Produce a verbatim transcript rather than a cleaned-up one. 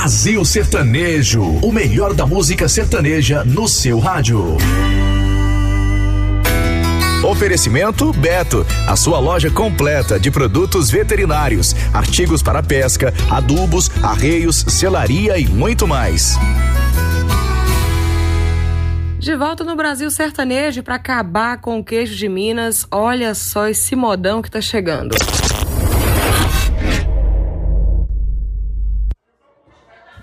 Brasil Sertanejo, o melhor da música sertaneja no seu rádio. Oferecimento Beto, a sua loja completa de produtos veterinários, artigos para pesca, adubos, arreios, selaria e muito mais. De volta no Brasil Sertanejo para acabar com o queijo de Minas. Olha só esse modão que tá chegando.